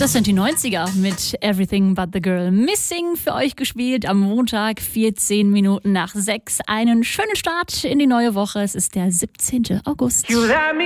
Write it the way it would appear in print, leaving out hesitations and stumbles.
Das sind die 90er mit Everything But The Girl Missing für euch gespielt am Montag, 14 Minuten nach 6. Einen schönen Start in die neue Woche. Es ist der 17. August.